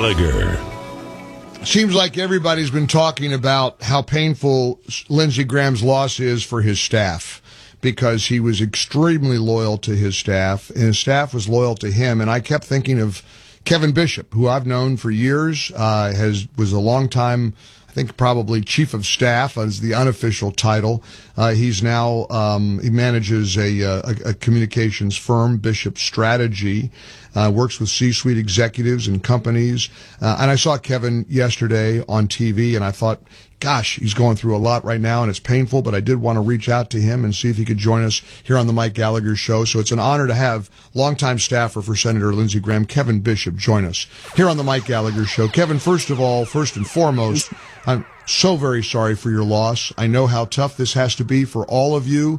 Gallagher. Seems like everybody's been talking about how painful Lindsey Graham's loss is for his staff, because he was extremely loyal to his staff, and his staff was loyal to him. And I kept thinking of Kevin Bishop, who I've known for years, was a long time, I think probably chief of staff as the unofficial title. He's now, he manages a communications firm, Bishop Strategy, works with C-suite executives and companies. And I saw Kevin yesterday on TV, and I thought, gosh, he's going through a lot right now, and it's painful, but I did want to reach out to him and see if he could join us here on the Mike Gallagher Show. So it's an honor to have longtime staffer for Senator Lindsey Graham, Kevin Bishop, join us here on the Mike Gallagher Show. Kevin, first and foremost, I'm so very sorry for your loss. I know how tough this has to be for all of you,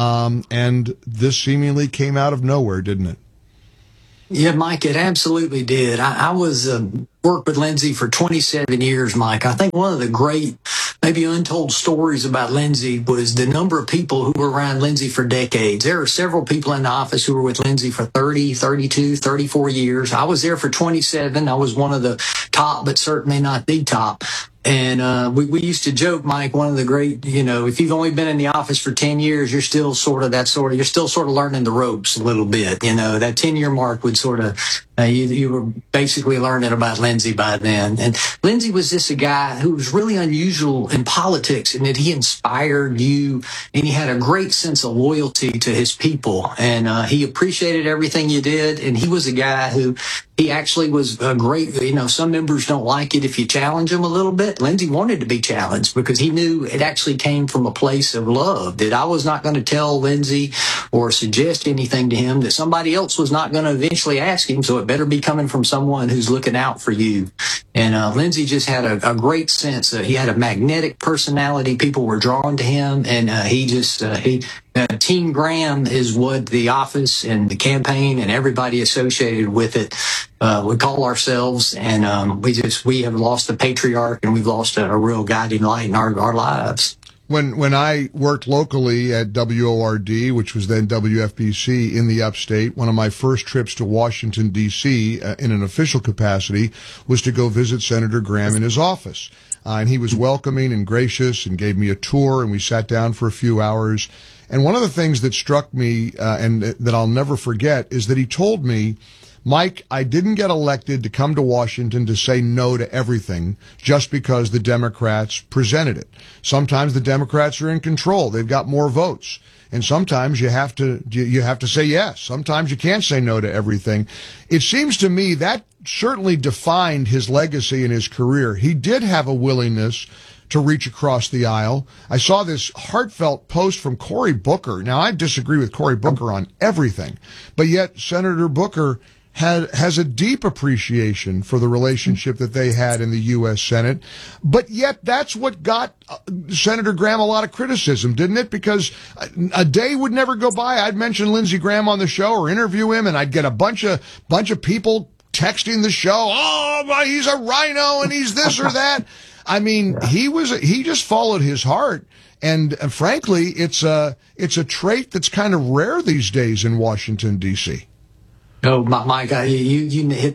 and this seemingly came out of nowhere, didn't it? Yeah, Mike, it absolutely did. I was worked with Lindsey for 27 years, Mike. I think one of the great, maybe untold stories about Lindsey was the number of people who were around Lindsey for decades. There are several people in the office who were with Lindsey for 30, 32, 34 years. I was there for 27. I was one of the top, but certainly not the top. And we used to joke, Mike, one of the great, if you've only been in the office for 10 years, you're still sort of learning the ropes a little bit. That 10-year mark would sort of, you were basically learning about Lindsey by then. And Lindsey was just a guy who was really unusual in politics in that he inspired you, and he had a great sense of loyalty to his people. And he appreciated everything you did. And he was a guy who, he actually was a great, some members don't like it if you challenge him a little bit. Lindsey wanted to be challenged because he knew it actually came from a place of love, that I was not going to tell Lindsey or suggest anything to him that somebody else was not going to eventually ask him. So it better be coming from someone who's looking out for you. And Lindsey just had a great sense. He had a magnetic personality. People were drawn to him. And Team Graham is what the office and the campaign and everybody associated with it we call ourselves. And we have lost a patriarch, and we've lost a real guiding light in our lives. When I worked locally at WORD, which was then WFBC in the upstate, one of my first trips to Washington, D.C. In an official capacity was to go visit Senator Graham in his office. And he was welcoming and gracious and gave me a tour, and we sat down for a few hours. And one of the things that struck me and that I'll never forget is that he told me, Mike, I didn't get elected to come to Washington to say no to everything just because the Democrats presented it. Sometimes the Democrats are in control. They've got more votes. And sometimes you have to say yes. Sometimes you can't say no to everything. It seems to me that certainly defined his legacy and his career. He did have a willingness to reach across the aisle. I saw this heartfelt post from Cory Booker. Now, I disagree with Cory Booker on everything, but yet Senator Booker has a deep appreciation for the relationship that they had in the U.S. Senate. But yet that's what got Senator Graham a lot of criticism, didn't it? Because a day would never go by I'd mention Lindsey Graham on the show or interview him, and I'd get a bunch of people texting the show, oh, he's a rhino and he's this or that. I mean, he just followed his heart. And frankly, it's a trait that's kind of rare these days in Washington, D.C. Oh, my God, you hit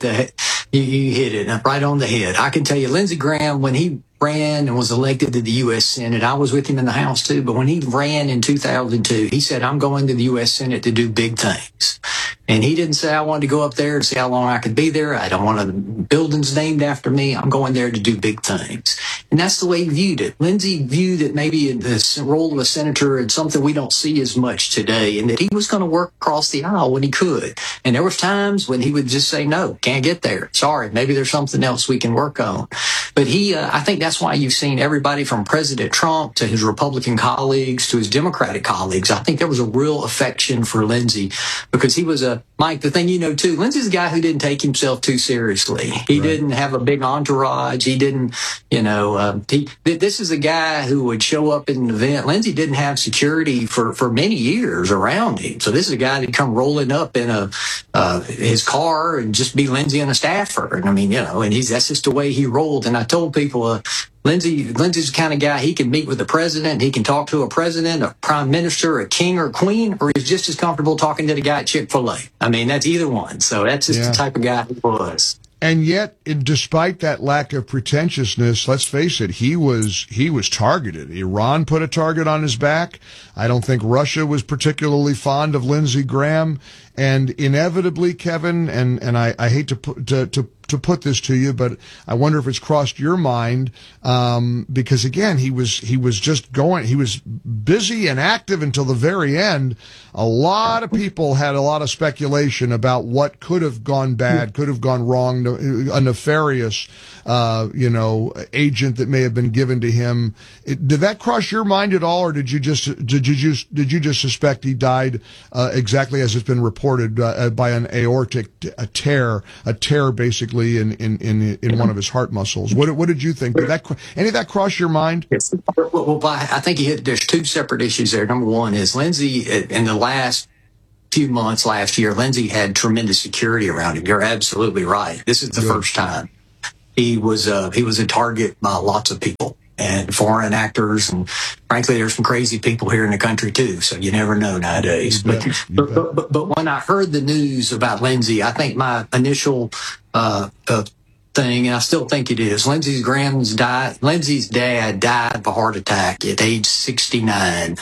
you hit it right on the head. I can tell you, Lindsey Graham, when he ran and was elected to the U.S. Senate, I was with him in the House too, but when he ran in 2002, he said, I'm going to the U.S. Senate to do big things. And he didn't say I wanted to go up there to see how long I could be there. I don't want buildings named after me. I'm going there to do big things. And that's the way he viewed it. Lindsey viewed it maybe in the role of a senator and something we don't see as much today, and that he was going to work across the aisle when he could. And there was times when he would just say, no, can't get there. Sorry, maybe there's something else we can work on. But I think that's why you've seen everybody from President Trump to his Republican colleagues to his Democratic colleagues. I think there was a real affection for Lindsey because he was Mike, the thing too, Lindsey's a guy who didn't take himself too seriously. He didn't have a big entourage. He didn't, this is a guy who would show up at an event. Lindsey didn't have security for many years around him. So this is a guy that'd come rolling up in his car and just be Lindsey and a staffer. And I mean, and that's just the way he rolled. And I told people, Lindsey's the kind of guy, he can meet with the president, he can talk to a president, a prime minister, a king or queen, or he's just as comfortable talking to the guy at Chick-fil-A. I mean, that's either one. So that's just the type of guy he was. And yet, despite that lack of pretentiousness, let's face it, he was targeted. Iran put a target on his back. I don't think Russia was particularly fond of Lindsey Graham. And inevitably, Kevin, and I hate to put this to you, but I wonder if it's crossed your mind, because again, he was busy and active until the very end. A lot of people had a lot of speculation about what could have gone bad, could have gone wrong, a nefarious, agent that may have been given to him. Did that cross your mind at all, or did you just suspect he died exactly as it's been reported by an aortic tear basically in one of his heart muscles? What did you think? Did any of that cross your mind? Yes. Well, I think there's two separate issues there. Number one is Lindsey, in the last few months last year, Lindsey had tremendous security around him. You're absolutely right. This is the first time he was a target by lots of people and foreign actors, and frankly, there's some crazy people here in the country too. So you never know nowadays. But when I heard the news about Lindsey, I think my initial thing, and I still think it is, Lindsey's dad died of a heart attack at age 69.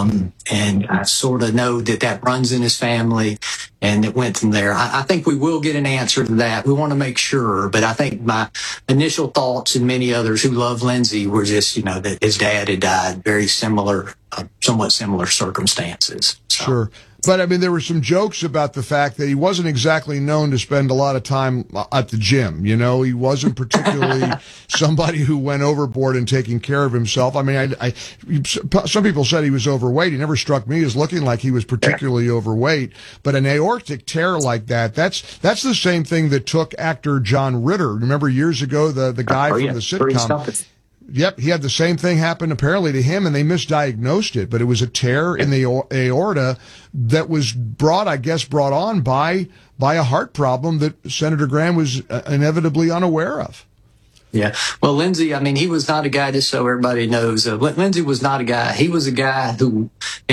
And I sort of know that runs in his family, and it went from there. I think we will get an answer to that. We want to make sure, but I think my initial thoughts, and many others who love Lindsey, were just, that his dad had died very similar, somewhat similar circumstances. So. Sure. But, I mean, there were some jokes about the fact that he wasn't exactly known to spend a lot of time at the gym. He wasn't particularly somebody who went overboard in taking care of himself. I mean, some people said he was overweight. He never struck me as looking like he was particularly overweight. But an aortic tear like that's the same thing that took actor John Ritter. Remember years ago, the guy from the sitcom? Yep, he had the same thing happen apparently to him, and they misdiagnosed it. But it was a tear in the aorta that was brought on by a heart problem that Senator Graham was inevitably unaware of. Yeah. Well, Lindsey, I mean, he was not a guy, just so everybody knows, Lindsey was not a guy. He was a guy who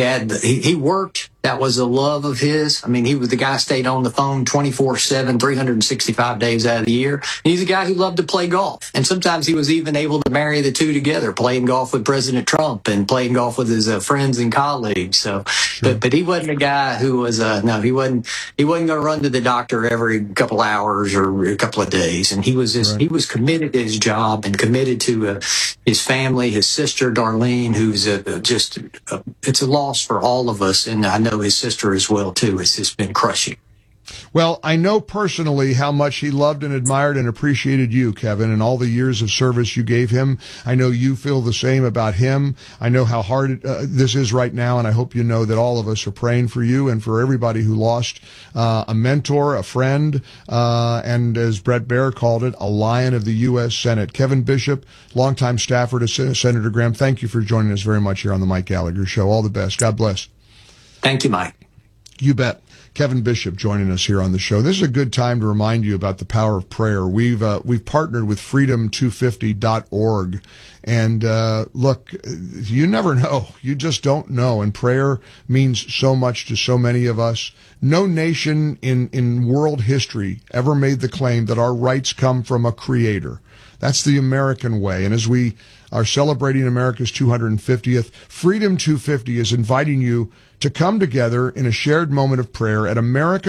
he worked. That was a love of his. I mean, he was the guy stayed on the phone 24/7, 365 days out of the year. And he's a guy who loved to play golf. And sometimes he was even able to marry the two together, playing golf with President Trump and playing golf with his friends and colleagues. So, sure. but he wasn't a guy who was, he wasn't going to run to the doctor every couple hours or a couple of days. And he was he was committed to his job and committed to his family, his sister, Darlene, who's it's a loss for all of us. And I know his sister as well, too. It's just been crushing. Well, I know personally how much he loved and admired and appreciated you, Kevin, and all the years of service you gave him. I know you feel the same about him. I know how hard this is right now, and I hope you know that all of us are praying for you and for everybody who lost a mentor, a friend, and as Bret Baier called it, a lion of the U.S. Senate. Kevin Bishop, longtime staffer to Senator Graham, thank you for joining us very much here on the Mike Gallagher Show. All the best. God bless. Thank you, Mike. You bet. Kevin Bishop joining us here on the show. This is a good time to remind you about the power of prayer. We've partnered with freedom250.org. And, look, you never know. You just don't know. And prayer means so much to so many of us. No nation in world history ever made the claim that our rights come from a creator. That's the American way. And as we are celebrating America's 250th, Freedom 250 is inviting you to come together in a shared moment of prayer at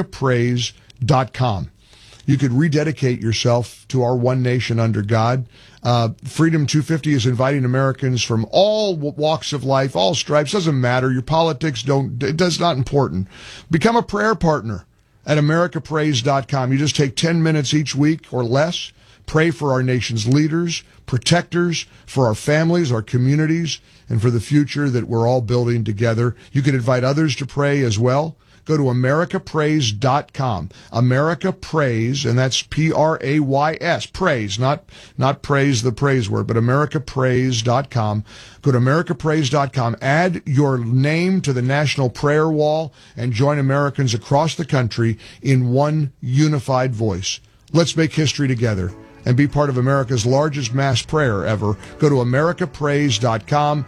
americapraise.com. You could rededicate yourself to our one nation under God. Freedom 250 is inviting Americans from all walks of life, all stripes. Doesn't matter. Your politics it's not important. Become a prayer partner at americapraise.com. You just take 10 minutes each week or less. Pray for our nation's leaders, protectors, for our families, our communities, and for the future that we're all building together. You can invite others to pray as well. Go to americapraise.com. America Praise, and that's Prays. Praise, not praise the praise word, but americapraise.com. Go to americapraise.com. Add your name to the National Prayer Wall and join Americans across the country in one unified voice. Let's make history together and be part of America's largest mass prayer ever. Go to americapraise.com,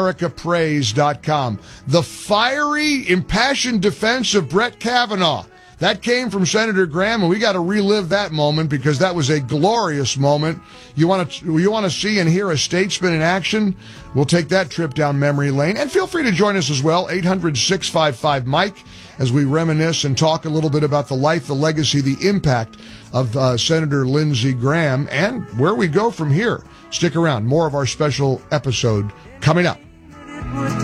americapraise.com. The fiery, impassioned defense of Brett Kavanaugh. that came from Senator Graham, and we got to relive that moment because that was a glorious moment. You want to see and hear a statesman in action? We'll take that trip down memory lane. And feel free to join us as well, 800-655-MIKE, as we reminisce and talk a little bit about the life, the legacy, the impact of Senator Lindsey Graham, and where we go from here. Stick around. More of our special episode coming up.